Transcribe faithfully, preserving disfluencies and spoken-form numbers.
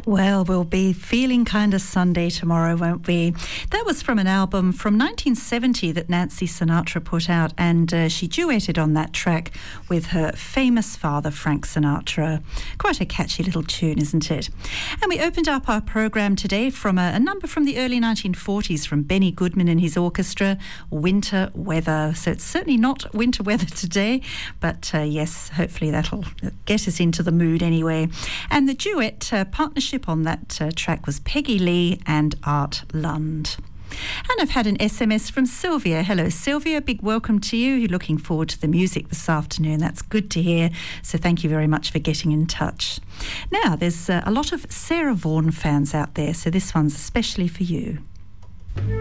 Well, we'll be feeling kind of Sunday tomorrow, won't we? That was from an album from nineteen seventy that Nancy Sinatra put out, and uh, she duetted on that track with her famous father, Frank Sinatra. Quite a catchy little tune, isn't it? And we opened up our program today from a, a number from the early nineteen forties from Benny Goodman and his orchestra, Winter Weather. So it's certainly not winter weather today, but uh, yes, hopefully that'll get us into the mood anyway. And the duet uh, partnership on that uh, track was Peggy Lee and Art Lund. And I've had an S M S from Sylvia. Hello, Sylvia. Big welcome to you. You're looking forward to the music this afternoon. That's good to hear. So thank you very much for getting in touch. Now, there's uh, a lot of Sarah Vaughan fans out there, so this one's especially for you.